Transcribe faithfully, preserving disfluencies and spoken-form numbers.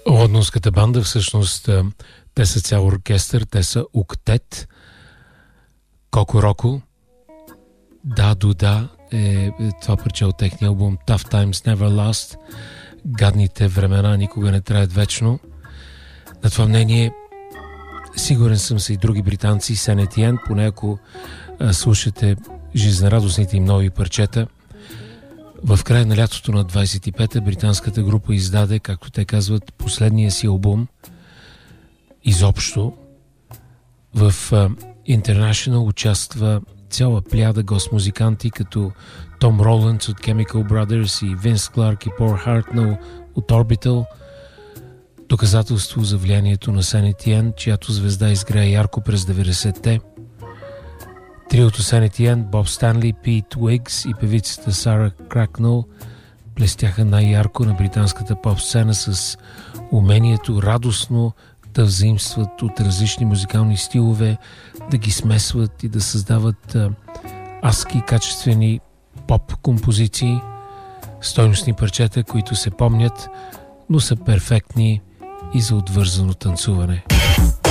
Лондонската банда, всъщност те са цял оркестър, те са октет. Коко Роко, Да Ду Да е това парче от техния албум Tough Times Never Last. Гадните времена никога не траят вечно. На това мнение сигурен съм са и други британци, Сен Етиен, поне ако а, слушате жизнерадостните им нови парчета. В края на лятото на двайсет и пета британската група издаде, както те казват, последния си албум изобщо. В uh, International участва цяла пляда гост-музиканти, като Том Роландс от Chemical Brothers и Винс Кларк и Пол Хартнел от Orbital. Доказателство за влиянието на Сен Етиен, чиято звезда изгря ярко през деветдесетте. Триото Сен Етиен, Боб Станли, Пит Уигс и певицата Сара Кракнел блестяха най-ярко на британската поп-сцена с умението радостно да взаимстват от различни музикални стилове, да ги смесват и да създават а, адски качествени поп-композиции, стойностни парчета, които се помнят, но са перфектни и за отвързано танцуване.